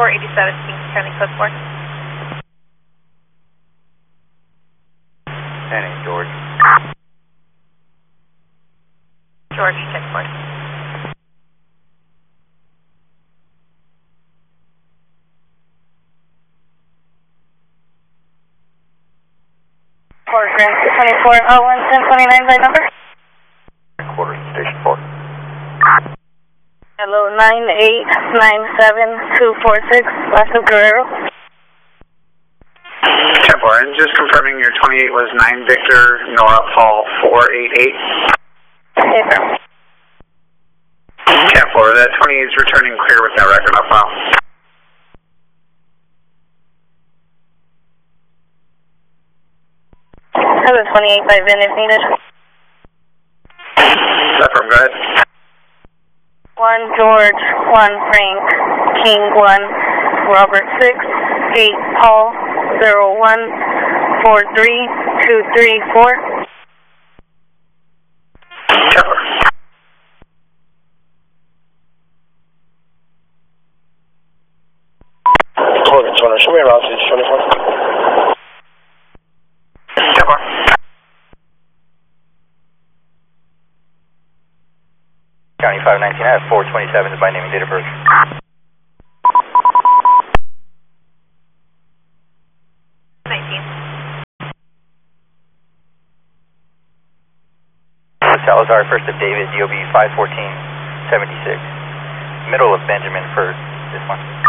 487 Kings County Code 4. Penny, George. George, check 4. Grand 2401 1029 by number. Quarter Station 4. Hello, 9897246, West of Guerrero. 10-4, and just confirming your 28 was 9 Victor, Nora Paul 488. Yes, sir. 10-4, that 28 is returning clear with no record on file. Hello, 28 by Vin if needed. Affirm, go ahead. 1 George, 1 Frank, King 1, Robert 6, 8 Paul, 01, 43, 234. 10-4. Show me around, please. 24. 10-4. County 519 at 427 is by name and date of birth. Salazar, first of David, DOB 51476. Middle of Benjamin for this one.